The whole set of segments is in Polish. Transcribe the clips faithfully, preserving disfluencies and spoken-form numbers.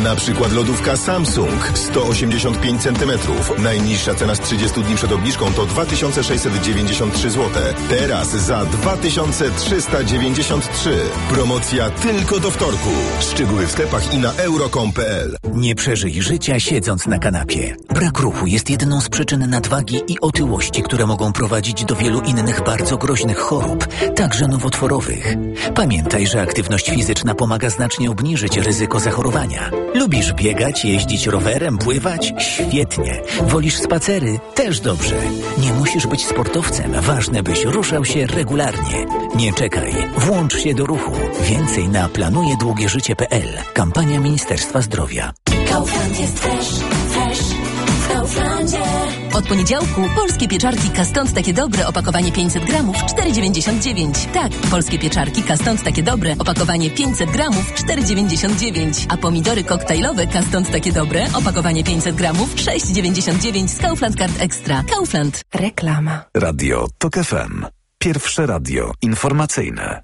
Na przykład lodówka Samsung sto osiemdziesiąt pięć centymetrów. Najniższa cena z trzydziestu dni przed obniżką to dwa tysiące sześćset dziewięćdziesiąt trzy złote. Teraz za dwa tysiące trzysta dziewięćdziesiąt trzy. Promocja tylko do wtorku. Szczegóły w sklepach i na euro kropka com kropka p l. Nie przeżyj życia siedząc na kanapie. Brak ruchu jest jedną z przyczyn nadwagi i otyłości, które mogą prowadzić do wielu innych bardzo groźnych chorób, także nowotworowych. Pamiętaj, że aktywność fizyczna pomaga znacznie obniżyć ryzyko zachorowania. Lubisz biegać, jeździć rowerem, pływać? Świetnie. Wolisz spacery? Też dobrze. Nie musisz być sportowcem. Ważne, byś ruszał się regularnie. Nie czekaj. Włącz się do ruchu. Więcej na planuje długie życie kropka p l. Kampania Ministerstwa Zdrowia. Kaufland jest fresh, fresh w Kauflandzie. Od poniedziałku polskie pieczarki Kastąd takie dobre, opakowanie pięćset gramów, cztery dziewięćdziesiąt dziewięć. Tak, polskie pieczarki Kastąd takie dobre, opakowanie pięćset gramów, cztery dziewięćdziesiąt dziewięć. A pomidory koktajlowe Kastąd takie dobre, opakowanie pięćset gramów, sześć dziewięćdziesiąt dziewięć z Kaufland Card Extra. Kaufland. Reklama. Radio Tok F M. Pierwsze radio informacyjne.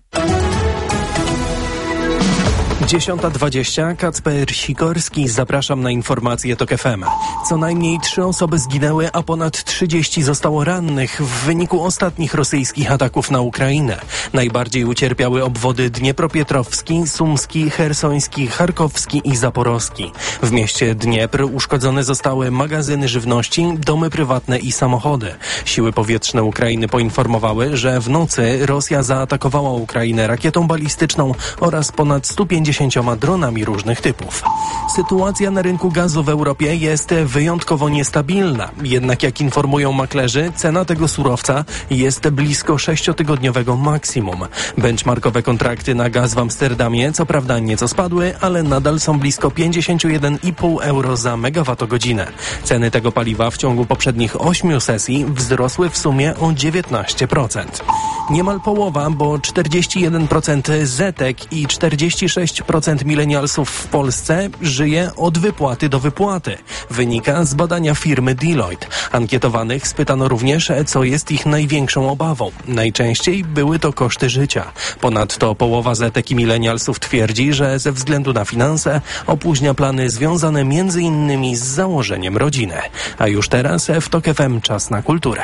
dziesiąta dwadzieścia. Kacper Sikorski. Zapraszam na informacje Tok F M. Co najmniej trzy osoby zginęły, a ponad trzydzieści zostało rannych w wyniku ostatnich rosyjskich ataków na Ukrainę. Najbardziej ucierpiały obwody Dniepropietrowski, Sumski, Chersoński, Charkowski i Zaporowski. W mieście Dniepr uszkodzone zostały magazyny żywności, domy prywatne i samochody. Siły powietrzne Ukrainy poinformowały, że w nocy Rosja zaatakowała Ukrainę rakietą balistyczną oraz ponad stu pięćdziesięcioma dronami różnych typów. Sytuacja na rynku gazu w Europie jest wyjątkowo niestabilna. Jednak jak informują maklerzy, cena tego surowca jest blisko sześciotygodniowego maksimum. Benchmarkowe kontrakty na gaz w Amsterdamie co prawda nieco spadły, ale nadal są blisko pięćdziesiąt jeden i pół euro za megawattogodzinę. Ceny tego paliwa w ciągu poprzednich ośmiu sesji wzrosły w sumie o dziewiętnaście procent. Niemal połowa, bo czterdzieści jeden procent zetek i czterdzieści sześć procent milenialsów w Polsce żyje od wypłaty do wypłaty. Wynika z badania firmy Deloitte. Ankietowanych spytano również, co jest ich największą obawą. Najczęściej były to koszty życia. Ponadto połowa zetek i milenialsów twierdzi, że ze względu na finanse opóźnia plany związane między innymi z założeniem rodziny. A już teraz w Tok F M czas na kulturę.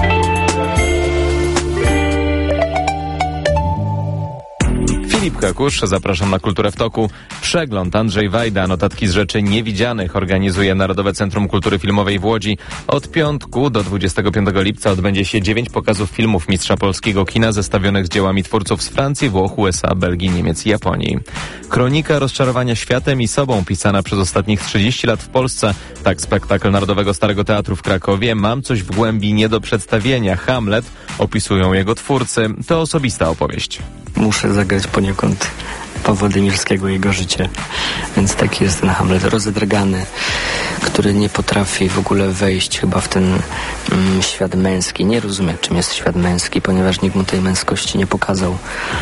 Filip Kakusz, zapraszam na Kulturę w Toku. Przegląd Andrzej Wajda, notatki z rzeczy niewidzianych organizuje Narodowe Centrum Kultury Filmowej w Łodzi. Od piątku do dwudziestego piątego lipca odbędzie się dziewięć pokazów filmów mistrza polskiego kina zestawionych z dziełami twórców z Francji, Włoch, U S A, Belgii, Niemiec i Japonii. Kronika rozczarowania światem i sobą pisana przez ostatnich trzydzieści lat w Polsce. Tak spektakl Narodowego Starego Teatru w Krakowie. Mam coś w głębi nie do przedstawienia. Hamlet opisują jego twórcy. To osobista opowieść. Muszę zagrać poniekąd Pawła Dymirskiego, jego życie. Więc taki jest ten Hamlet rozedragany, który nie potrafi w ogóle wejść chyba w ten mm, świat męski. Nie rozumie, czym jest świat męski, ponieważ nikt mu tej męskości nie pokazał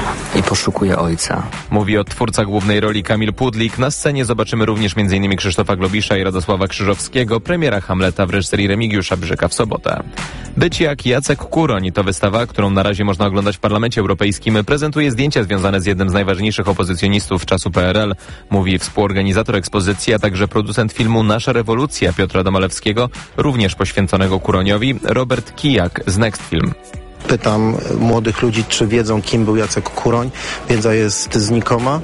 i poszukuje ojca. Mówi odtwórca głównej roli Kamil Pudlik. Na scenie zobaczymy również m in Krzysztofa Globisza i Radosława Krzyżowskiego. Premiera Hamleta w reżyserii Remigiusza Brzyka w sobotę. Być jak Jacek Kuroń to wystawa, którą na razie można oglądać w Parlamencie Europejskim. Prezentuje zdjęcia związane z jednym z najważniejszych opozycjonistów czasu P R L. Mówi współorganizator ekspozycji, a także producent filmu Nasza rewolucja Piotra Domalewskiego, również poświęconego Kuroniowi, Robert Kijak z Next Film. Pytam młodych ludzi, czy wiedzą, kim był Jacek Kuroń. Wiedza jest znikoma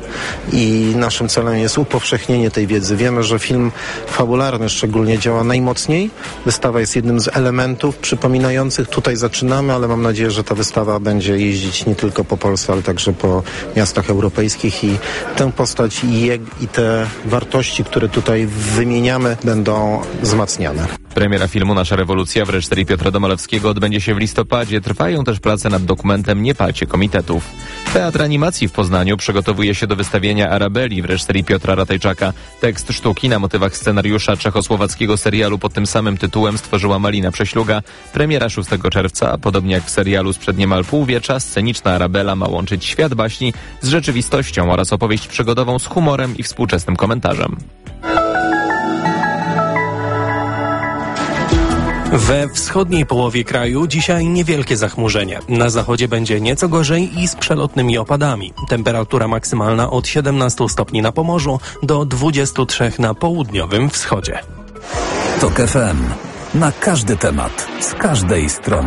i naszym celem jest upowszechnienie tej wiedzy. Wiemy, że film fabularny szczególnie działa najmocniej. Wystawa jest jednym z elementów przypominających. Tutaj zaczynamy, ale mam nadzieję, że ta wystawa będzie jeździć nie tylko po Polsce, ale także po miastach europejskich i tę postać i, je, i te wartości, które tutaj wymieniamy, będą wzmacniane. Premiera filmu Nasza rewolucja w reżyserii Piotra Domalewskiego odbędzie się w listopadzie. Trwają też prace nad dokumentem Nie palcie komitetów. Teatr Animacji w Poznaniu przygotowuje się do wystawienia Arabeli w reżyserii Piotra Ratajczaka. Tekst sztuki na motywach scenariusza czechosłowackiego serialu pod tym samym tytułem stworzyła Malina Prześluga. Premiera szóstego czerwca, podobnie jak w serialu sprzed niemal półwiecza, sceniczna Arabela ma łączyć świat baśni z rzeczywistością oraz opowieść przygodową z humorem i współczesnym komentarzem. We wschodniej połowie kraju dzisiaj niewielkie zachmurzenie. Na zachodzie będzie nieco gorzej i z przelotnymi opadami. Temperatura maksymalna od siedemnastu stopni na Pomorzu do dwudziestu trzech na południowym wschodzie. Tok F M. Na każdy temat, z każdej strony.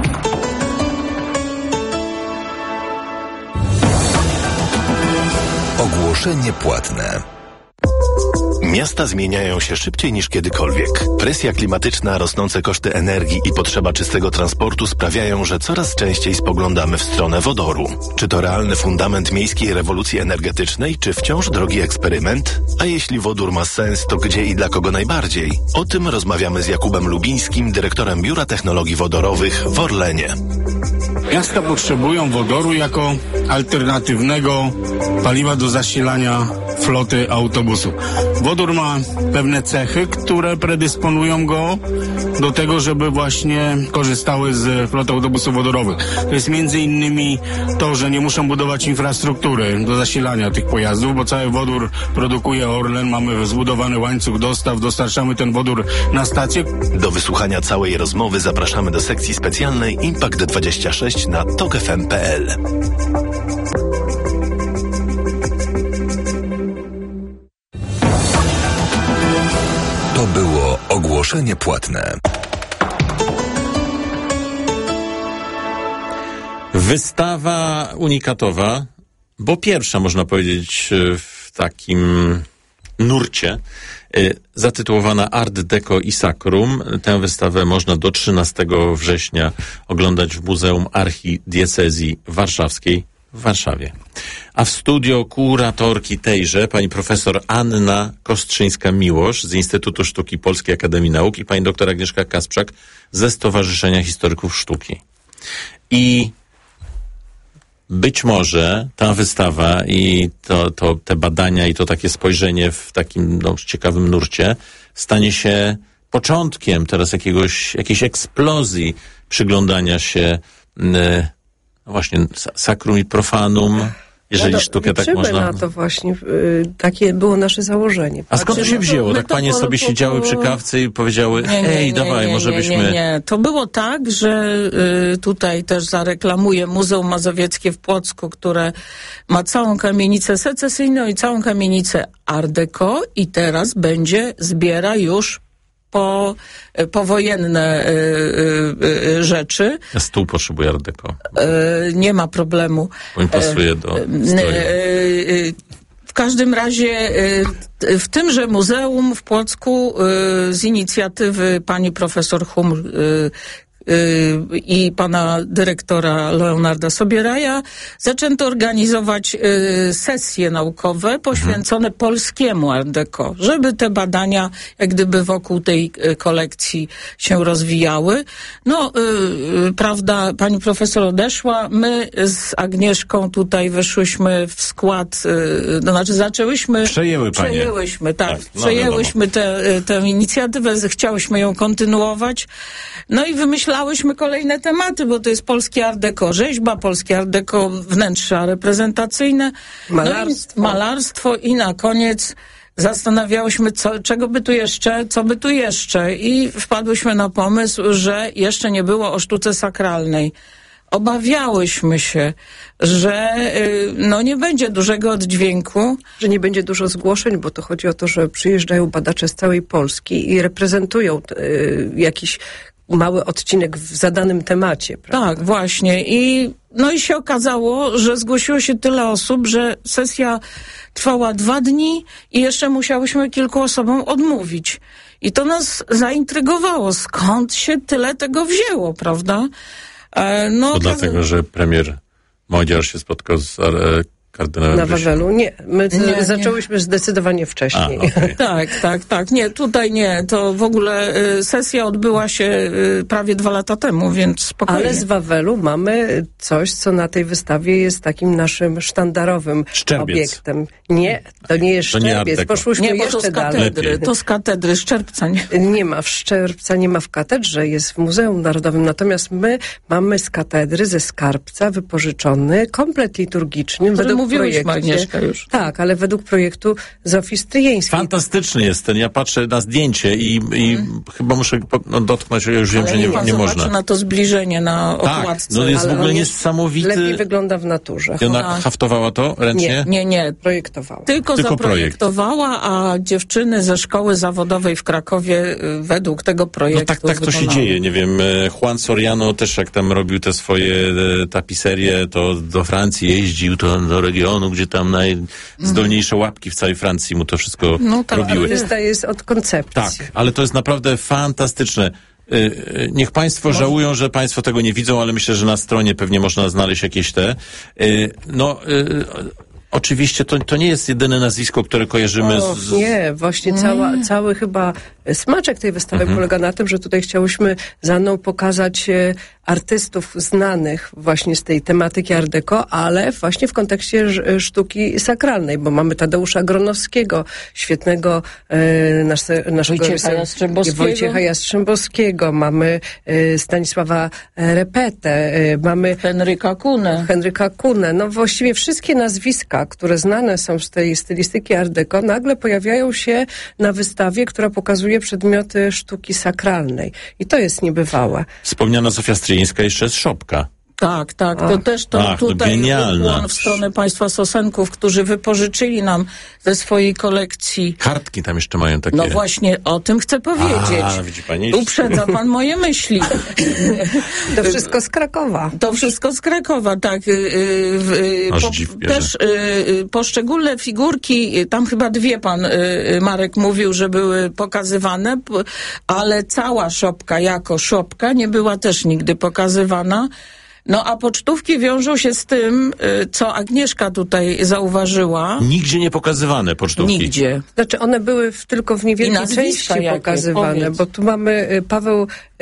Ogłoszenie płatne. Miasta zmieniają się szybciej niż kiedykolwiek. Presja klimatyczna, rosnące koszty energii i potrzeba czystego transportu sprawiają, że coraz częściej spoglądamy w stronę wodoru. Czy to realny fundament miejskiej rewolucji energetycznej, czy wciąż drogi eksperyment? A jeśli wodór ma sens, to gdzie i dla kogo najbardziej? O tym rozmawiamy z Jakubem Lubińskim, dyrektorem Biura Technologii Wodorowych w Orlenie. Miasta potrzebują wodoru jako alternatywnego paliwa do zasilania floty autobusów. Wodór ma pewne cechy, które predysponują go do tego, żeby właśnie korzystały z floty autobusów wodorowych. To jest między innymi to, że nie muszą budować infrastruktury do zasilania tych pojazdów, bo cały wodór produkuje Orlen, mamy zbudowany łańcuch dostaw, dostarczamy ten wodór na stację. Do wysłuchania całej rozmowy zapraszamy do sekcji specjalnej Impact dwadzieścia sześć na tok f m kropka p l. To było ogłoszenie płatne. Wystawa unikatowa, bo pierwsza, można powiedzieć, w takim nurcie, zatytułowana Art Deco i Sacrum. Tę wystawę można do trzynastego września oglądać w Muzeum Archidiecezji Warszawskiej w Warszawie. A w studio kuratorki tejże pani profesor Anna Kostrzyńska-Miłosz z Instytutu Sztuki Polskiej Akademii Nauk i pani doktor Agnieszka Kasprzak ze Stowarzyszenia Historyków Sztuki. I być może ta wystawa i to, to, te badania i to takie spojrzenie w takim no, ciekawym nurcie stanie się początkiem teraz jakiegoś, jakiejś eksplozji przyglądania się y, właśnie sacrum i profanum, jeżeli no, sztukę tak można... na to właśnie, y, takie było nasze założenie. A skąd to się wzięło? Tak panie to, sobie to, to, siedziały przy kawce i powiedziały, nie, nie, ej, nie, dawaj, nie, może nie, byśmy... Nie, nie, to było tak, że y, tutaj też zareklamuję Muzeum Mazowieckie w Płocku, które ma całą kamienicę secesyjną i całą kamienicę Art Deco i teraz będzie, zbiera już po, powojenne y, y, y, rzeczy. Ja stół potrzebuję Art Deco. Y, nie ma problemu. Bo mi pasuje do stroju. W każdym razie w tymże muzeum w Płocku z inicjatywy pani profesor Humr i pana dyrektora Leonarda Sobieraja zaczęto organizować sesje naukowe poświęcone mhm. polskiemu Art Deco, żeby te badania jak gdyby wokół tej kolekcji się rozwijały. No, yy, prawda, pani profesor odeszła, my z Agnieszką tutaj weszłyśmy w skład, yy, to znaczy zaczęłyśmy... Przejęły panie. Przejęłyśmy, tak. tak no, przejęłyśmy tę tę inicjatywę, chciałyśmy ją kontynuować. No i wymyślałyśmy kolejne tematy, bo to jest polskie Art Deco, rzeźba, polskie Art Deco, wnętrza reprezentacyjne, malarstwo, no i, malarstwo i na koniec zastanawiałyśmy, co, czego by tu jeszcze, co by tu jeszcze i wpadłyśmy na pomysł, że jeszcze nie było o sztuce sakralnej. Obawiałyśmy się, że y, no nie będzie dużego oddźwięku. Że nie będzie dużo zgłoszeń, bo to chodzi o to, że przyjeżdżają badacze z całej Polski i reprezentują y, jakiś mały odcinek w zadanym temacie. Prawda? Tak, właśnie. I no i się okazało, że zgłosiło się tyle osób, że sesja trwała dwa dni i jeszcze musiałyśmy kilku osobom odmówić. I to nas zaintrygowało. Skąd się tyle tego wzięło, prawda? E, no, to dlatego, że premier Modziar się spotkał z e, kardynałem Na Wawelu? Nie. My nie, nie. zaczęłyśmy zdecydowanie wcześniej. A, okay. tak, tak, tak. Nie, tutaj nie. To w ogóle y, sesja odbyła się y, prawie dwa lata temu, więc spokojnie. Ale z Wawelu mamy coś, co na tej wystawie jest takim naszym sztandarowym Szczerbiec. obiektem. Nie, to nie jest to Szczerbiec. Nie Poszłyśmy nie, bo jeszcze to z katedry. dalej. To z katedry, Szczerbca nie. Nie ma w Szczerbca, nie ma w katedrze, jest w Muzeum Narodowym. Natomiast my mamy z katedry, ze skarbca wypożyczony komplet liturgiczny. Który według mówiłyśmy, projekcie, Agnieszka, już. Tak, ale według projektu Zofii Stryjeńskiej. Fantastyczny jest ten. Ja patrzę na zdjęcie i, i mm. chyba muszę no, dotknąć, ja już wiem, ale że nie, nie, nie można. na to zbliżenie na okładce. Tak, no jest ale w ogóle on jest niesamowity. Lepiej wygląda w naturze. I ona haftowała to ręcznie? Nie, nie, nie. Projektowała. Tylko, Tylko zaprojektowała, a dziewczyny ze szkoły zawodowej w Krakowie y, według tego projektu No tak, tak to się wykonały. dzieje. Nie wiem, Juan Soriano też jak tam robił te swoje e, tapiserie, to do Francji jeździł, to do regionu, gdzie tam najzdolniejsze łapki w całej Francji mu to wszystko No tak, robiły. artysta jest od koncepcji. Tak, ale to jest naprawdę fantastyczne. Y, y, Niech państwo Może... żałują, że państwo tego nie widzą, ale myślę, że na stronie pewnie można znaleźć jakieś te. Y, No, y, oczywiście to, to nie jest jedyne nazwisko, które kojarzymy O, z... Nie, właśnie cała, cały chyba smaczek tej wystawy Mhm. polega na tym, że tutaj chciałyśmy z Anną pokazać e, artystów znanych właśnie z tej tematyki Art Deco, ale właśnie w kontekście ż- sztuki sakralnej, bo mamy Tadeusza Gronowskiego, świetnego e, nas, naszego Wojciecha rysa- Jastrzębowskiego. Wojciecha Jastrzębowskiego, mamy e, Stanisława Repetę, e, mamy Henryka Kunę. Henryka Kunę. No właściwie wszystkie nazwiska, które znane są z tej stylistyki Art Deco, nagle pojawiają się na wystawie, która pokazuje przedmioty sztuki sakralnej. I to jest niebywałe. Wspomniana Zofia Stryjeńska jeszcze jest szopka. Tak, tak, to też to Ach, to tutaj genialna. ukłon w stronę państwa Sosenków, którzy wypożyczyli nam ze swojej kolekcji. Kartki tam jeszcze mają takie. No właśnie, o tym chcę powiedzieć. A, widzi pani? Uprzedza pan moje myśli. To wszystko z Krakowa. To wszystko z Krakowa, tak. Y, y, Aż po, dziw bierze. też y, y, poszczególne figurki, y, tam chyba dwie pan y, Marek mówił, że były pokazywane, p- ale cała szopka jako szopka nie była też nigdy pokazywana. No a pocztówki wiążą się z tym, y, co Agnieszka tutaj zauważyła. Nigdzie nie pokazywane pocztówki. Nigdzie. Znaczy one były w, tylko w I niewielkiej nazwiska części jakie? pokazywane, Powiedz. bo tu mamy y, Paweł y,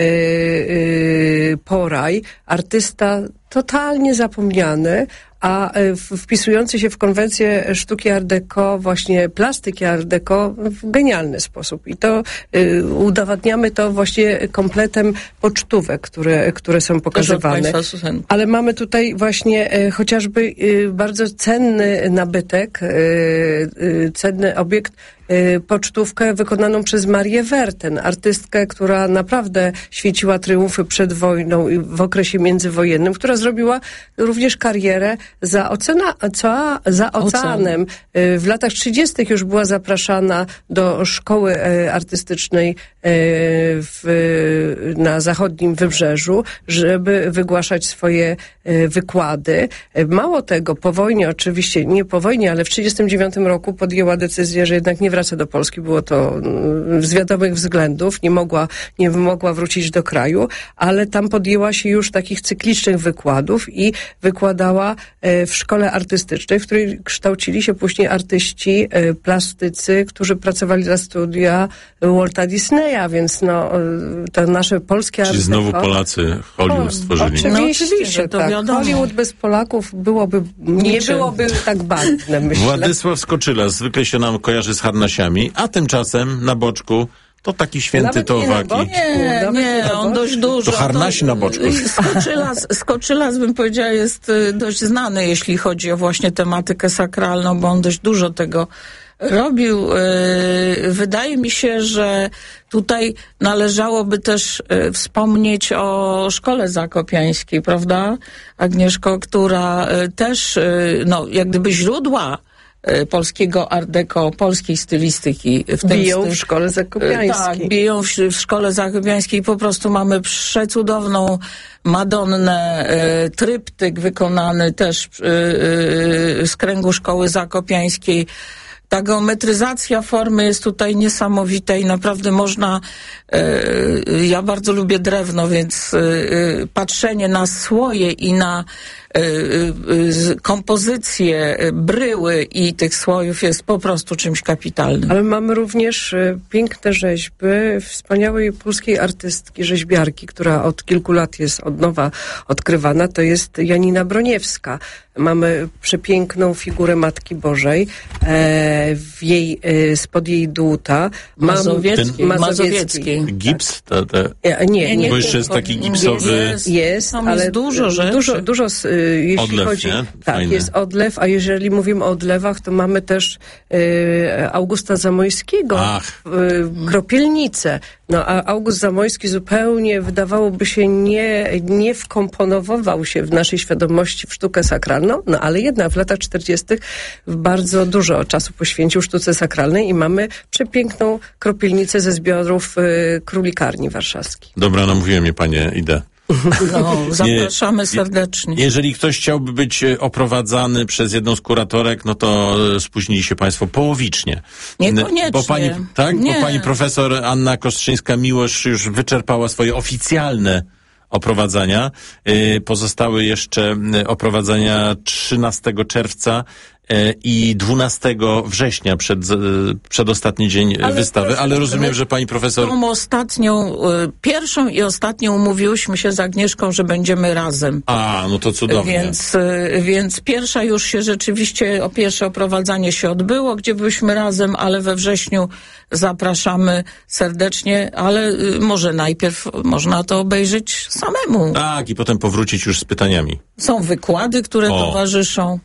y, Poraj, artysta totalnie zapomniany, a y, w- wpisujący się w konwencję sztuki Art Deco, właśnie plastyki Art Deco w genialny sposób. I to y, udowadniamy to właśnie kompletem pocztówek, które, które są pokazywane. Państwa Sosenków. Ale mamy tutaj właśnie e, chociażby e, bardzo cenny nabytek, e, e, cenny obiekt, e, pocztówkę wykonaną przez Marię Werten, artystkę, która naprawdę świeciła triumfy przed wojną i w okresie międzywojennym, która zrobiła również karierę za, ocena, za, za oceanem. E, W latach trzydziestych już była zapraszana do szkoły e, artystycznej e, w, na zachodnim wybrzeżu, żeby wygłaszać swoje e, wykłady. E, Mało tego, po wojnie, oczywiście nie po wojnie, ale w trzydziestym dziewiątym roku podjęła decyzję, że jednak nie wraca do Polski. Było to mm, z wiadomych względów. Nie mogła, nie mogła wrócić do kraju, ale tam podjęła się już takich cyklicznych wykładów i wykładała e, w szkole artystycznej, w której kształcili się później artyści, e, plastycy, którzy pracowali dla studia Walta Disneya, więc no, e, to nasze polskie Czyli art znowu deco- Polacy Hollywood O, stworzyli. Oczywiście, No oczywiście, że to tak. wiadomo. Hollywood bez Polaków byłoby, nie Niczym. byłoby tak badne, myślę. Władysław Skoczyla zwykle się nam kojarzy z harnasiami, a tymczasem na boczku to taki święty Nawet to nie na owaki. boczku. Nie, Nawet nie, na on boczku. dość dużo. To harnasi na boczku. Skoczylas, Skoczylas, bym powiedziała, jest y, dość znany, jeśli chodzi o właśnie tematykę sakralną, bo on dość dużo tego robił. Y, Wydaje mi się, że tutaj należałoby też y, wspomnieć o szkole zakopiańskiej, prawda, Agnieszko, która y, też, y, no, jak gdyby źródła y, polskiego art deco, polskiej stylistyki w tym Biją stylu. w szkole zakopiańskiej. Tak, biją w, w szkole zakopiańskiej. Po prostu mamy przecudowną Madonnę, e, tryptyk wykonany też e, e, z kręgu szkoły zakopiańskiej. Ta geometryzacja formy jest tutaj niesamowita i naprawdę można, e, ja bardzo lubię drewno, więc e, e, patrzenie na słoje i na e, e, kompozycję e, bryły i tych słojów jest po prostu czymś kapitalnym. Ale mamy również e, piękne rzeźby wspaniałej polskiej artystki, rzeźbiarki, która od kilku lat jest od nowa odkrywana. To jest Janina Broniewska. Mamy przepiękną figurę Matki Bożej, e, w jej, e, spod jej dłuta. Mam- Mazowieckiej. Ten- Mazowieckiej. Gips? Te, te... E, Nie, nie. Bo jeszcze jest taki gipsowy... Jest, jest, Tam ale jest dużo rzeczy. Dużo, dużo z, jeśli odlew, chodzi... nie? Tak, Fajny. jest odlew, a jeżeli mówimy o odlewach, to mamy też y, Augusta Zamojskiego, y, Kropielnicę. No a August Zamojski zupełnie, wydawałoby się, nie, nie wkomponował się w naszej świadomości w sztukę sakralną, no ale jednak w latach czterdziestych bardzo dużo czasu poświęcił sztuce sakralnej i mamy przepiękną kropielnicę ze zbiorów y, Królikarni Warszawskiej. Dobra, namówiłem mnie, panie, idę. No, zapraszamy serdecznie. Jeżeli ktoś chciałby być oprowadzany przez jedną z kuratorek, no to spóźnili się państwo połowicznie. Niekoniecznie. Bo pani, tak? Nie. Bo pani profesor Anna Kostrzyńska-Miłosz już wyczerpała swoje oficjalne oprowadzania. Yy, Pozostały jeszcze oprowadzenia trzynastego czerwca i dwunastego września, przed, przedostatni dzień ale wystawy, proszę, ale rozumiem, że pani profesor... Tą ostatnią, pierwszą i ostatnią umówiłyśmy się z Agnieszką, że będziemy razem. A, no to cudownie. Więc, więc pierwsza już się rzeczywiście, o pierwsze oprowadzanie się odbyło, gdzie byliśmy razem, ale we wrześniu zapraszamy serdecznie, ale może najpierw można to obejrzeć samemu. Tak, i potem powrócić już z pytaniami. Są wykłady, które o. towarzyszą.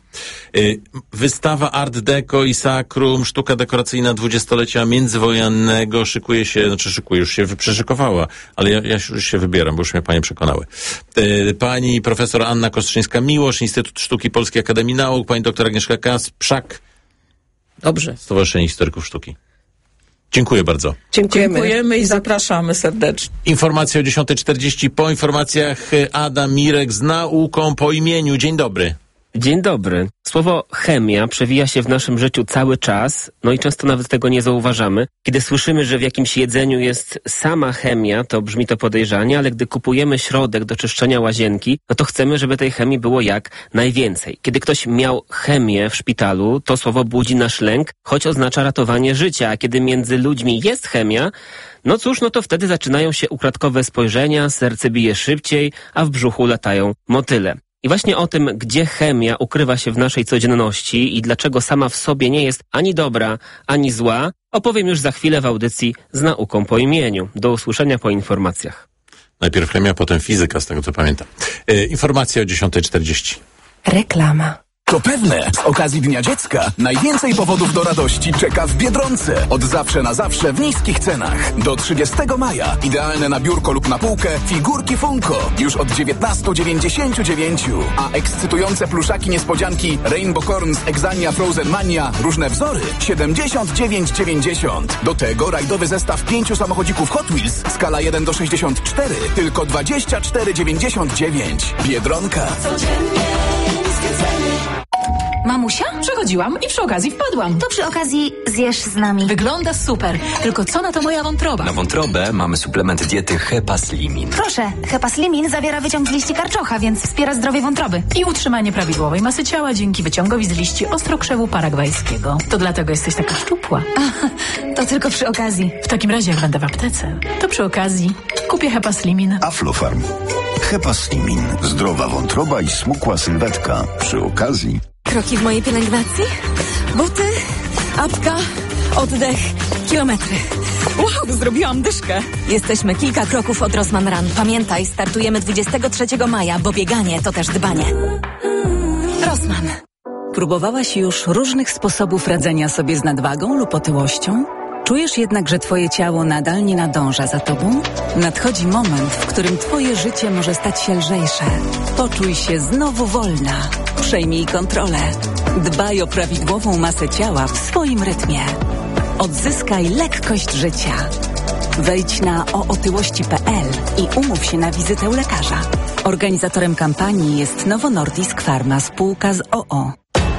Wystawa Art Deco i Sakrum, sztuka dekoracyjna dwudziestolecia międzywojennego szykuje się, znaczy szykuje, już się przeszykowała, ale ja, ja już się wybieram, bo już mnie panie przekonały. Pani profesor Anna Kostrzyńska-Miłosz, Instytut Sztuki Polskiej Akademii Nauk, pani doktor Agnieszka Kasprzak. Dobrze. Stowarzyszenie Historyków Sztuki. Dziękuję bardzo. Dziękujemy. Dziękujemy i zapraszamy serdecznie. Informacja o dziesiąta czterdzieści. Po informacjach Adam Mirek z nauką po imieniu. Dzień dobry. Dzień dobry. Słowo chemia przewija się w naszym życiu cały czas, no i często nawet tego nie zauważamy. Kiedy słyszymy, że w jakimś jedzeniu jest sama chemia, to brzmi to podejrzanie, ale gdy kupujemy środek do czyszczenia łazienki, no to chcemy, żeby tej chemii było jak najwięcej. Kiedy ktoś miał chemię w szpitalu, to słowo budzi nasz lęk, choć oznacza ratowanie życia, a kiedy między ludźmi jest chemia, no cóż, no to wtedy zaczynają się ukradkowe spojrzenia, serce bije szybciej, a w brzuchu latają motyle. I właśnie o tym, gdzie chemia ukrywa się w naszej codzienności i dlaczego sama w sobie nie jest ani dobra, ani zła, opowiem już za chwilę w audycji z nauką po imieniu. Do usłyszenia po informacjach. Najpierw chemia, potem fizyka, z tego co pamiętam. E, informacja o dziesiąta czterdzieści. Reklama. To pewne, z okazji Dnia Dziecka najwięcej powodów do radości czeka w Biedronce. Od zawsze na zawsze w niskich cenach. Do trzydziestego maja idealne na biurko lub na półkę figurki Funko już od dziewiętnaście dziewięćdziesiąt dziewięć. A ekscytujące pluszaki niespodzianki Rainbow Corn z Exania Frozen Mania różne wzory siedemdziesiąt dziewięć dziewięćdziesiąt. Do tego rajdowy zestaw pięciu samochodzików Hot Wheels skala jeden do sześćdziesięciu czterech tylko dwadzieścia cztery dziewięćdziesiąt dziewięć. Biedronka. Mamusia? Przechodziłam i przy okazji wpadłam. To przy okazji zjesz z nami. Wygląda super. Tylko co na to moja wątroba? Na wątrobę mamy suplement diety Hepaslimin. Proszę, Hepaslimin zawiera wyciąg z liści karczocha, więc wspiera zdrowie wątroby. I utrzymanie prawidłowej masy ciała dzięki wyciągowi z liści ostrokrzewu paragwajskiego. To dlatego jesteś taka szczupła. A, to tylko przy okazji. W takim razie jak będę w aptece, to przy okazji kupię Hepaslimin. Aflofarm. Hepaslimin. Zdrowa wątroba i smukła sylwetka. Przy okazji... Kroki w mojej pielęgnacji, buty, apka, oddech, kilometry. Wow, zrobiłam dyszkę. Jesteśmy kilka kroków od Rossmann Run. Pamiętaj, startujemy dwudziestego trzeciego maja, bo bieganie to też dbanie. Rossmann. Próbowałaś już różnych sposobów radzenia sobie z nadwagą lub otyłością? Czujesz jednak, że twoje ciało nadal nie nadąża za tobą? Nadchodzi moment, w którym twoje życie może stać się lżejsze. Poczuj się znowu wolna. Przejmij kontrolę. Dbaj o prawidłową masę ciała w swoim rytmie. Odzyskaj lekkość życia. Wejdź na ootyłości kropka p l i umów się na wizytę u lekarza. Organizatorem kampanii jest Novo Nordisk Pharma, spółka z o o.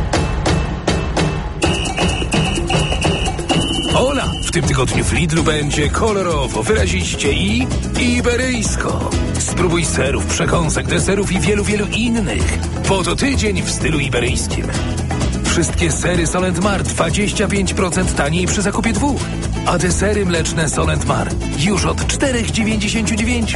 Ola, w tym tygodniu w Lidlu będzie kolorowo, wyraziście i iberyjsko. Spróbuj serów, przekąsek, deserów i wielu, wielu innych. Po to tydzień w stylu iberyjskim. Wszystkie sery Solent Mar dwadzieścia pięć procent taniej przy zakupie dwóch. A desery mleczne Solent Mar już od cztery dziewięćdziesiąt dziewięć.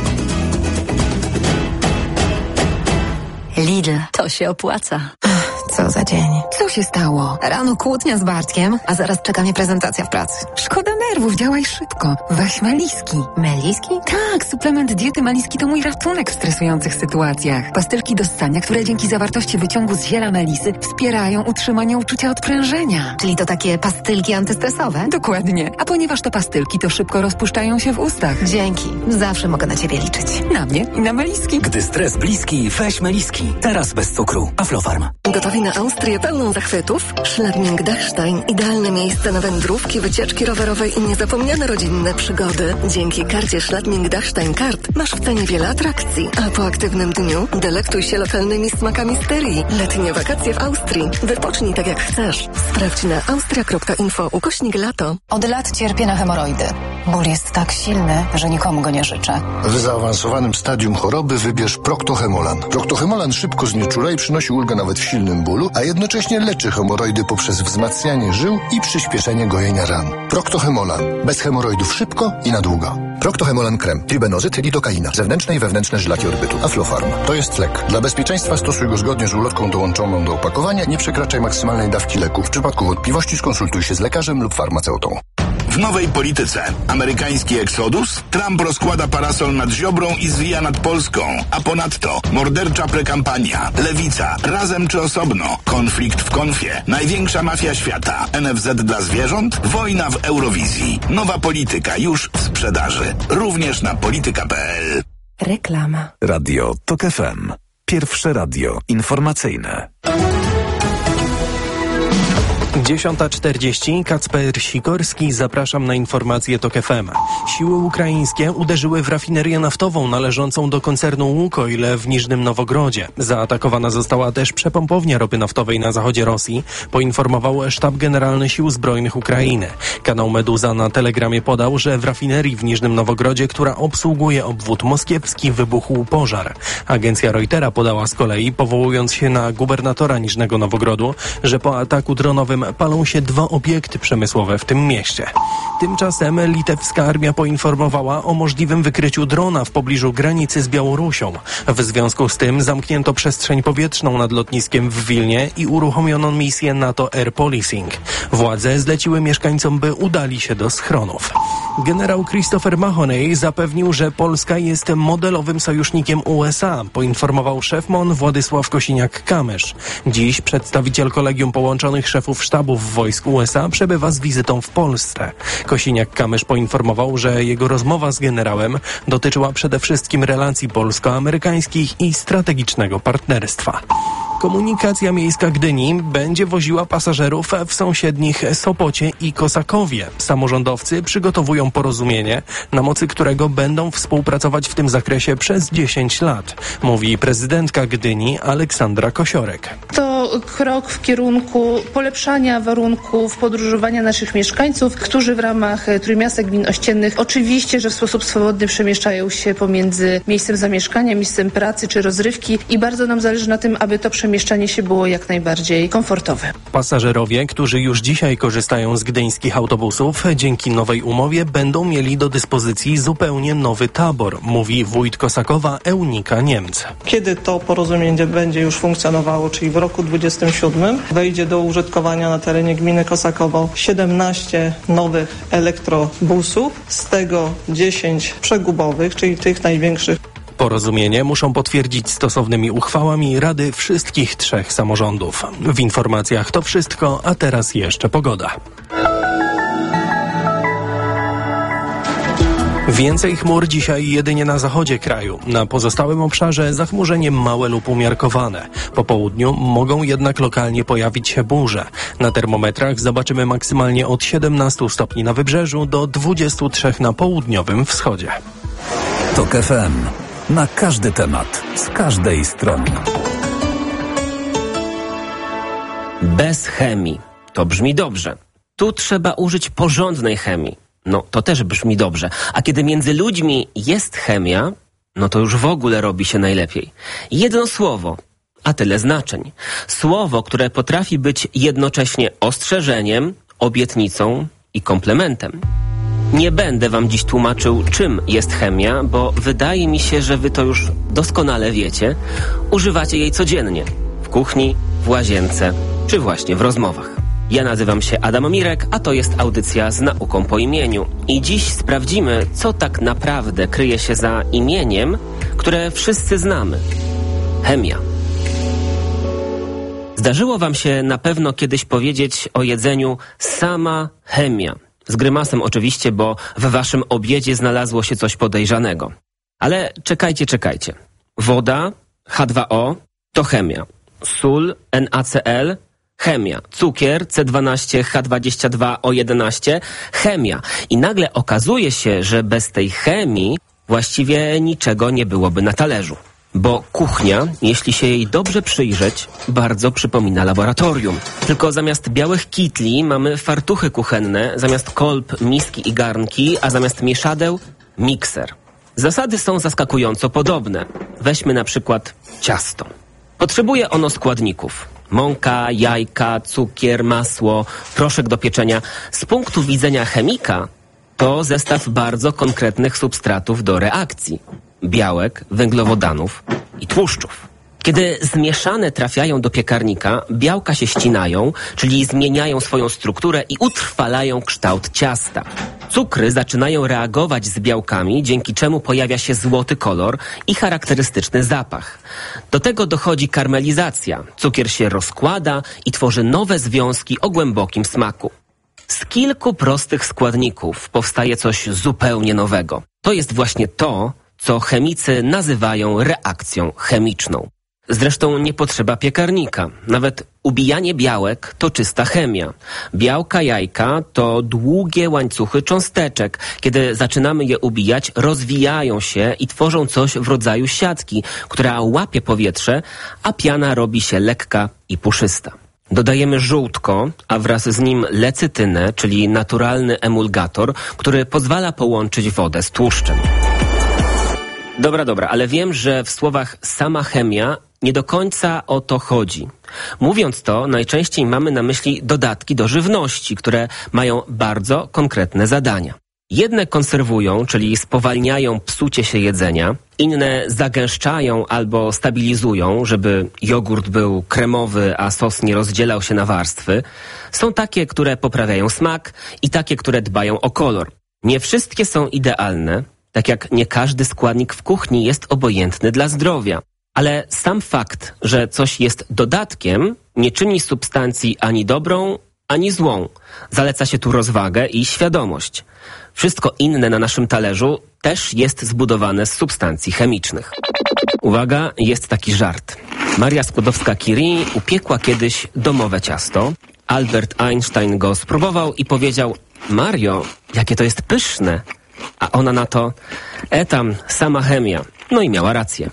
Lidl, to się opłaca. Co za dzień. Co się stało? Rano kłótnia z Bartkiem, a zaraz czeka mnie prezentacja w pracy. Szkoda nerwów, działaj szybko. Weź Meliski. Meliski? Tak, suplement diety Meliski to mój ratunek w stresujących sytuacjach. Pastylki do ssania, które dzięki zawartości wyciągu z ziela melisy wspierają utrzymanie uczucia odprężenia. Czyli to takie pastylki antystresowe? Dokładnie. A ponieważ to pastylki, to szybko rozpuszczają się w ustach. Dzięki. Zawsze mogę na ciebie liczyć. Na mnie i na Meliski. Gdy stres bliski, weź Meliski. Teraz bez cukru. Aflofarm. Gotowi na Austrię pełną zachwytów? Schladming-Dachstein. Idealne miejsce na wędrówki, wycieczki rowerowe i niezapomniane rodzinne przygody. Dzięki karcie Schladming-Dachstein Kart masz w cenie wiele atrakcji, a po aktywnym dniu delektuj się lokalnymi smakami styrii. Letnie wakacje w Austrii. Wypocznij tak jak chcesz. Sprawdź na austria kropka info ukośnik lato. Od lat cierpię na hemoroidy. Ból jest tak silny, że nikomu go nie życzę. W zaawansowanym stadium choroby wybierz Proctohemolan. Proctohemolan szybko znieczula i przynosi ulgę nawet w silnym bólu, a jednocześnie leczy hemoroidy poprzez wzmacnianie żył i przyspieszenie gojenia ran. Proctohemolan. Bez hemoroidów szybko i na długo. Proctohemolan krem. Tribenozyt, lidokaina. Zewnętrzne i wewnętrzne żylaki orbytu. Aflofarm. To jest lek. Dla bezpieczeństwa stosuj go zgodnie z ulotką dołączoną do opakowania. Nie przekraczaj maksymalnej dawki leku. W przypadku wątpliwości skonsultuj się z lekarzem lub farmaceutą. W nowej polityce. Amerykański eksodus, Trump rozkłada parasol nad Ziobrą i zwija nad Polską. A ponadto mordercza prekampania, lewica, razem czy osobno, konflikt w konfie, największa mafia świata, N F Z dla zwierząt, wojna w Eurowizji. Nowa polityka już w sprzedaży. Również na polityka kropka p l. Reklama. Radio TOK F M. Pierwsze radio informacyjne. dziesiąta czterdzieści. Kacper Sikorski. Zapraszam na informacje TOK F M. Siły ukraińskie uderzyły w rafinerię naftową należącą do koncernu Łukoil w Niżnym Nowogrodzie. Zaatakowana została też przepompownia ropy naftowej na zachodzie Rosji, poinformował Sztab Generalny Sił Zbrojnych Ukrainy. Kanał Meduza na Telegramie podał, że w rafinerii w Niżnym Nowogrodzie, która obsługuje obwód moskiewski, wybuchł pożar. Agencja Reutera podała z kolei, powołując się na gubernatora Niżnego Nowogrodu, że po ataku dronowym palą się dwa obiekty przemysłowe w tym mieście. Tymczasem litewska armia poinformowała o możliwym wykryciu drona w pobliżu granicy z Białorusią. W związku z tym zamknięto przestrzeń powietrzną nad lotniskiem w Wilnie i uruchomiono misję NATO Air Policing. Władze zleciły mieszkańcom, by udali się do schronów. Generał Christopher Mahoney zapewnił, że Polska jest modelowym sojusznikiem U S A, poinformował szef M O N Władysław Kosiniak-Kamysz. Dziś przedstawiciel Kolegium Połączonych Szefów Sztabów Wojsk U S A przebywa z wizytą w Polsce. Kosiniak-Kamysz poinformował, że jego rozmowa z generałem dotyczyła przede wszystkim relacji polsko-amerykańskich i strategicznego partnerstwa. Komunikacja miejska Gdyni będzie woziła pasażerów w sąsiednich Sopocie i Kosakowie. Samorządowcy przygotowują porozumienie, na mocy którego będą współpracować w tym zakresie przez dziesięć lat, mówi prezydentka Gdyni Aleksandra Kosiorek. To krok w kierunku polepszania warunków podróżowania naszych mieszkańców, którzy w ramach Trójmiasta Gmin Ościennych oczywiście, że w sposób swobodny przemieszczają się pomiędzy miejscem zamieszkania, miejscem pracy czy rozrywki i bardzo nam zależy na tym, aby to przemieszczanie się było jak najbardziej komfortowe. Pasażerowie, którzy już dzisiaj korzystają z gdyńskich autobusów, dzięki nowej umowie będą mieli do dyspozycji zupełnie nowy tabor, mówi wójt Kosakowa Eunika Niemc. Kiedy to porozumienie będzie już funkcjonowało, czyli w roku dwudziestym siódmym, wejdzie do użytkowania na terenie gminy Kosakowo siedemnaście nowych elektrobusów, z tego dziesięć przegubowych, czyli tych największych. Porozumienie muszą potwierdzić stosownymi uchwałami Rady wszystkich trzech samorządów. W informacjach to wszystko, a teraz jeszcze pogoda. Więcej chmur dzisiaj jedynie na zachodzie kraju. Na pozostałym obszarze zachmurzenie małe lub umiarkowane. Po południu mogą jednak lokalnie pojawić się burze. Na termometrach zobaczymy maksymalnie od siedemnastu stopni na wybrzeżu do dwudziestu trzech na południowym wschodzie. TOK F M. Na każdy temat, z każdej strony. Bez chemii. To brzmi dobrze. Tu trzeba użyć porządnej chemii. No, to też brzmi dobrze. A kiedy między ludźmi jest chemia, no to już w ogóle robi się najlepiej. Jedno słowo, a tyle znaczeń. Słowo, które potrafi być jednocześnie ostrzeżeniem, obietnicą i komplementem. Nie będę wam dziś tłumaczył, czym jest chemia, bo wydaje mi się, że wy to już doskonale wiecie. Używacie jej codziennie. W kuchni, w łazience, czy właśnie w rozmowach. Ja nazywam się Adam Mirek, a to jest audycja z nauką po imieniu. I dziś sprawdzimy, co tak naprawdę kryje się za imieniem, które wszyscy znamy. Chemia. Zdarzyło wam się na pewno kiedyś powiedzieć o jedzeniu sama chemia. Z grymasem oczywiście, bo w waszym obiedzie znalazło się coś podejrzanego. Ale czekajcie, czekajcie. Woda, H dwa O, to chemia. Sól, N A C L, chemia. Cukier, C dwanaście H dwadzieścia dwa O jedenaście, chemia. I nagle okazuje się, że bez tej chemii właściwie niczego nie byłoby na talerzu. Bo kuchnia, jeśli się jej dobrze przyjrzeć, bardzo przypomina laboratorium. Tylko zamiast białych kitli mamy fartuchy kuchenne, zamiast kolb miski i garnki, a zamiast mieszadeł mikser. Zasady są zaskakująco podobne. Weźmy na przykład ciasto. Potrzebuje ono składników. Mąka, jajka, cukier, masło, proszek do pieczenia. Z punktu widzenia chemika to zestaw bardzo konkretnych substratów do reakcji. Białek, węglowodanów i tłuszczów. Kiedy zmieszane trafiają do piekarnika, białka się ścinają, czyli zmieniają swoją strukturę i utrwalają kształt ciasta. Cukry zaczynają reagować z białkami, dzięki czemu pojawia się złoty kolor i charakterystyczny zapach. Do tego dochodzi karmelizacja. Cukier się rozkłada i tworzy nowe związki o głębokim smaku. Z kilku prostych składników powstaje coś zupełnie nowego. To jest właśnie to, co chemicy nazywają reakcją chemiczną. Zresztą nie potrzeba piekarnika. Nawet ubijanie białek to czysta chemia. Białka jajka to długie łańcuchy cząsteczek. Kiedy zaczynamy je ubijać, rozwijają się i tworzą coś w rodzaju siatki, która łapie powietrze, a piana robi się lekka i puszysta. Dodajemy żółtko, a wraz z nim lecytynę, czyli naturalny emulgator, który pozwala połączyć wodę z tłuszczem. Dobra, dobra, ale wiem, że w słowach sama chemia nie do końca o to chodzi. Mówiąc to, najczęściej mamy na myśli dodatki do żywności, które mają bardzo konkretne zadania. Jedne konserwują, czyli spowalniają psucie się jedzenia, inne zagęszczają albo stabilizują, żeby jogurt był kremowy, a sos nie rozdzielał się na warstwy. Są takie, które poprawiają smak i takie, które dbają o kolor. Nie wszystkie są idealne, tak jak nie każdy składnik w kuchni jest obojętny dla zdrowia. Ale sam fakt, że coś jest dodatkiem, nie czyni substancji ani dobrą, ani złą. Zaleca się tu rozwagę i świadomość. Wszystko inne na naszym talerzu też jest zbudowane z substancji chemicznych. Uwaga, jest taki żart. Maria Skłodowska-Curie upiekła kiedyś domowe ciasto. Albert Einstein go spróbował i powiedział: Mario, jakie to jest pyszne. A ona na to: e tam, sama chemia. No i miała rację.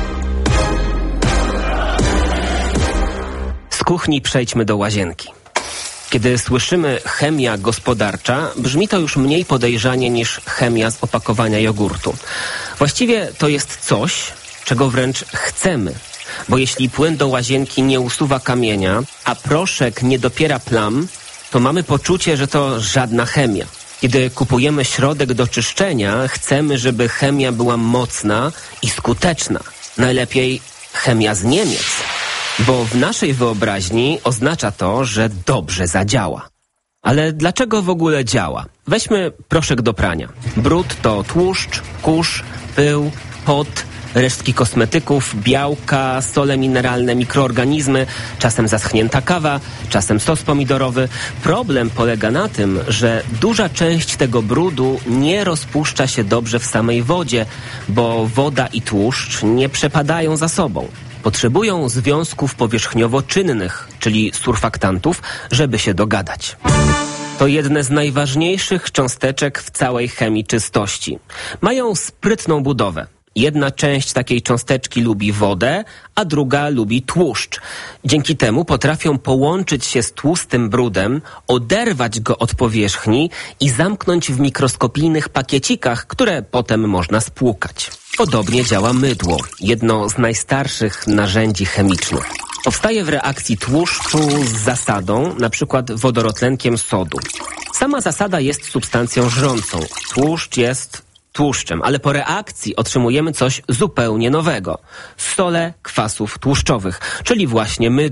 Z kuchni przejdźmy do łazienki. Kiedy słyszymy chemia gospodarcza, brzmi to już mniej podejrzanie niż chemia z opakowania jogurtu. Właściwie to jest coś, czego wręcz chcemy. Bo jeśli płyn do łazienki nie usuwa kamienia, a proszek nie dopiera plam, to mamy poczucie, że to żadna chemia. Kiedy kupujemy środek do czyszczenia, chcemy, żeby chemia była mocna i skuteczna. Najlepiej chemia z Niemiec. Bo w naszej wyobraźni oznacza to, że dobrze zadziała. Ale dlaczego w ogóle działa? Weźmy proszek do prania. Brud to tłuszcz, kurz, pył, pot, resztki kosmetyków, białka, sole mineralne, mikroorganizmy, czasem zaschnięta kawa, czasem sos pomidorowy. Problem polega na tym, że duża część tego brudu nie rozpuszcza się dobrze w samej wodzie, bo woda i tłuszcz nie przepadają za sobą. Potrzebują związków powierzchniowo-czynnych, czyli surfaktantów, żeby się dogadać. To jedne z najważniejszych cząsteczek w całej chemii czystości. Mają sprytną budowę. Jedna część takiej cząsteczki lubi wodę, a druga lubi tłuszcz. Dzięki temu potrafią połączyć się z tłustym brudem, oderwać go od powierzchni i zamknąć w mikroskopijnych pakiecikach, które potem można spłukać. Podobnie działa mydło, jedno z najstarszych narzędzi chemicznych. Powstaje w reakcji tłuszczu z zasadą, na przykład wodorotlenkiem sodu. Sama zasada jest substancją żrącą. Tłuszcz jest tłuszczem, ale po reakcji otrzymujemy coś zupełnie nowego. Sole kwasów tłuszczowych, czyli właśnie mydło.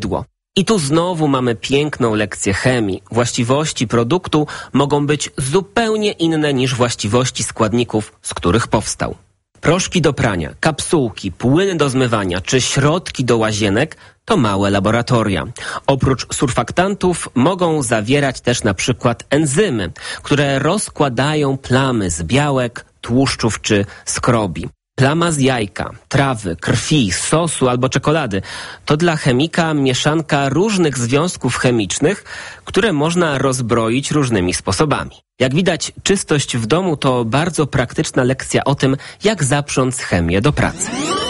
I tu znowu mamy piękną lekcję chemii. Właściwości produktu mogą być zupełnie inne niż właściwości składników, z których powstał. Proszki do prania, kapsułki, płyny do zmywania czy środki do łazienek to małe laboratoria. Oprócz surfaktantów mogą zawierać też na przykład enzymy, które rozkładają plamy z białek, tłuszczów czy skrobi. Plama z jajka, trawy, krwi, sosu albo czekolady to dla chemika mieszanka różnych związków chemicznych, które można rozbroić różnymi sposobami. Jak widać, czystość w domu to bardzo praktyczna lekcja o tym, jak zaprząc chemię do pracy.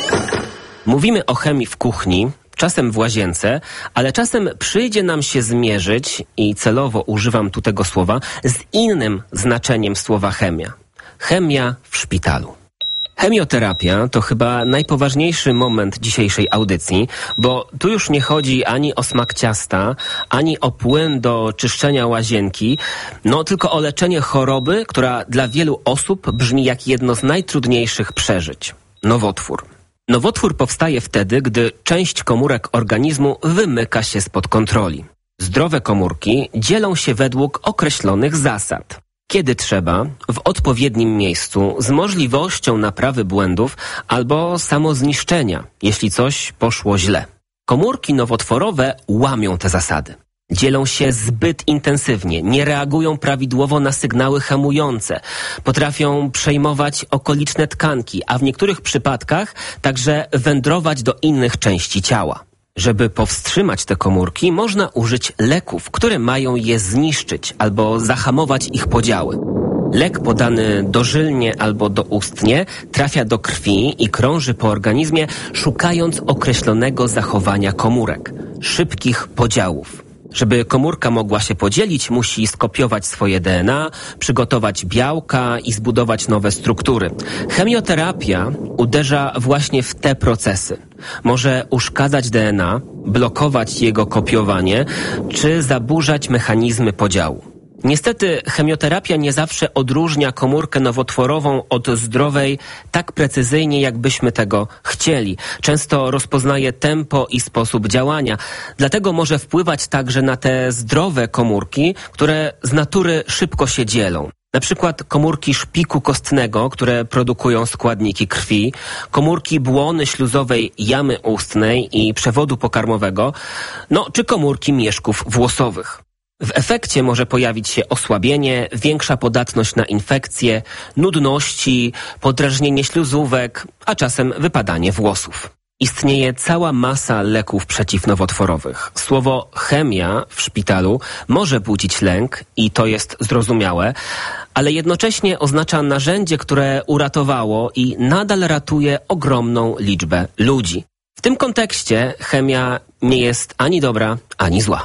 Mówimy o chemii w kuchni, czasem w łazience, ale czasem przyjdzie nam się zmierzyć, i celowo używam tu tego słowa, z innym znaczeniem słowa chemia. Chemia w szpitalu. Chemioterapia to chyba najpoważniejszy moment dzisiejszej audycji, bo tu już nie chodzi ani o smak ciasta, ani o płyn do czyszczenia łazienki, no tylko o leczenie choroby, która dla wielu osób brzmi jak jedno z najtrudniejszych przeżyć. Nowotwór. Nowotwór powstaje wtedy, gdy część komórek organizmu wymyka się spod kontroli. Zdrowe komórki dzielą się według określonych zasad. Kiedy trzeba, w odpowiednim miejscu, z możliwością naprawy błędów albo samozniszczenia, jeśli coś poszło źle. Komórki nowotworowe łamią te zasady. Dzielą się zbyt intensywnie, nie reagują prawidłowo na sygnały hamujące, potrafią przejmować okoliczne tkanki, a w niektórych przypadkach także wędrować do innych części ciała. Żeby powstrzymać te komórki, można użyć leków, które mają je zniszczyć albo zahamować ich podziały. Lek podany dożylnie albo doustnie trafia do krwi i krąży po organizmie, szukając określonego zachowania komórek, szybkich podziałów. Żeby komórka mogła się podzielić, musi skopiować swoje D N A, przygotować białka i zbudować nowe struktury. Chemioterapia uderza właśnie w te procesy. Może uszkadzać D N A, blokować jego kopiowanie, czy zaburzać mechanizmy podziału. Niestety chemioterapia nie zawsze odróżnia komórkę nowotworową od zdrowej tak precyzyjnie, jakbyśmy tego chcieli. Często rozpoznaje tempo i sposób działania. Dlatego może wpływać także na te zdrowe komórki, które z natury szybko się dzielą. Na przykład komórki szpiku kostnego, które produkują składniki krwi, komórki błony śluzowej jamy ustnej i przewodu pokarmowego, no czy komórki mieszków włosowych. W efekcie może pojawić się osłabienie, większa podatność na infekcje, nudności, podrażnienie śluzówek, a czasem wypadanie włosów. Istnieje cała masa leków przeciwnowotworowych. Słowo chemia w szpitalu może budzić lęk i to jest zrozumiałe, ale jednocześnie oznacza narzędzie, które uratowało i nadal ratuje ogromną liczbę ludzi. W tym kontekście chemia nie jest ani dobra, ani zła.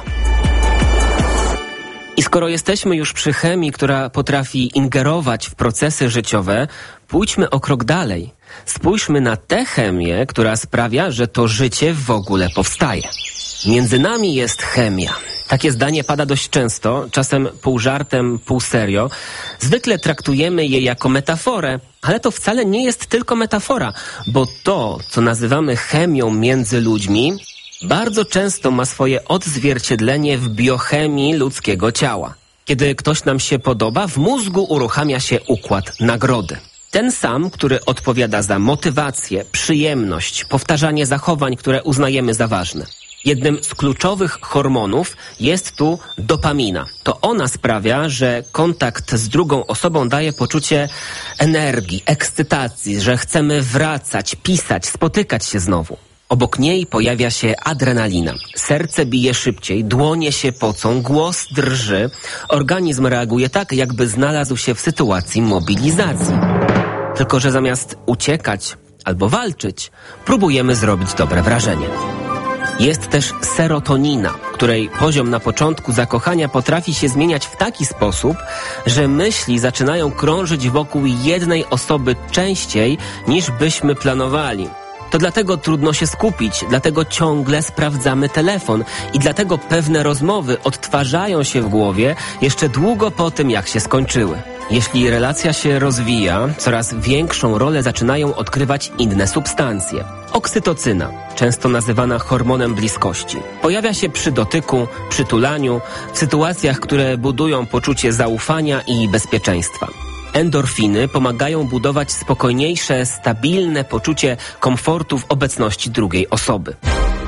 I skoro jesteśmy już przy chemii, która potrafi ingerować w procesy życiowe, pójdźmy o krok dalej. Spójrzmy na tę chemię, która sprawia, że to życie w ogóle powstaje. Między nami jest chemia. Takie zdanie pada dość często, czasem pół żartem, pół serio. Zwykle traktujemy je jako metaforę, ale to wcale nie jest tylko metafora, bo to, co nazywamy chemią między ludźmi, bardzo często ma swoje odzwierciedlenie w biochemii ludzkiego ciała. Kiedy ktoś nam się podoba, w mózgu uruchamia się układ nagrody. Ten sam, który odpowiada za motywację, przyjemność, powtarzanie zachowań, które uznajemy za ważne. Jednym z kluczowych hormonów jest tu dopamina. To ona sprawia, że kontakt z drugą osobą daje poczucie energii, ekscytacji, że chcemy wracać, pisać, spotykać się znowu. Obok niej pojawia się adrenalina. Serce bije szybciej, dłonie się pocą, głos drży. Organizm reaguje tak, jakby znalazł się w sytuacji mobilizacji. Tylko że zamiast uciekać albo walczyć, próbujemy zrobić dobre wrażenie. Jest też serotonina, której poziom na początku zakochania potrafi się zmieniać w taki sposób, że myśli zaczynają krążyć wokół jednej osoby częściej niż byśmy planowali. To dlatego trudno się skupić, dlatego ciągle sprawdzamy telefon i dlatego pewne rozmowy odtwarzają się w głowie jeszcze długo po tym, jak się skończyły. Jeśli relacja się rozwija, coraz większą rolę zaczynają odgrywać inne substancje. Oksytocyna, często nazywana hormonem bliskości, pojawia się przy dotyku, przytulaniu, w sytuacjach, które budują poczucie zaufania i bezpieczeństwa. Endorfiny pomagają budować spokojniejsze, stabilne poczucie komfortu w obecności drugiej osoby.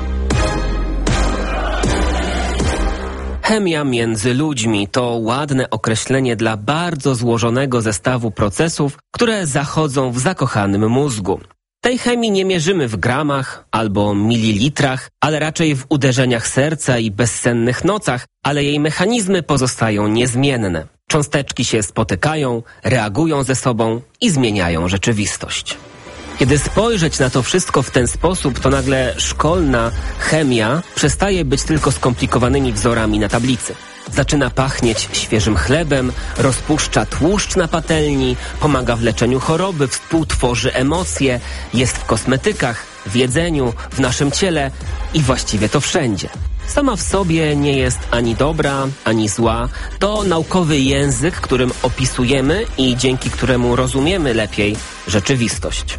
Chemia między ludźmi to ładne określenie dla bardzo złożonego zestawu procesów, które zachodzą w zakochanym mózgu. Tej chemii nie mierzymy w gramach albo mililitrach, ale raczej w uderzeniach serca i bezsennych nocach, ale jej mechanizmy pozostają niezmienne. Cząsteczki się spotykają, reagują ze sobą i zmieniają rzeczywistość. Kiedy spojrzeć na to wszystko w ten sposób, to nagle szkolna chemia przestaje być tylko skomplikowanymi wzorami na tablicy. Zaczyna pachnieć świeżym chlebem, rozpuszcza tłuszcz na patelni, pomaga w leczeniu choroby, współtworzy emocje, jest w kosmetykach, w jedzeniu, w naszym ciele i właściwie to wszędzie. Sama w sobie nie jest ani dobra, ani zła. To naukowy język, którym opisujemy i dzięki któremu rozumiemy lepiej rzeczywistość.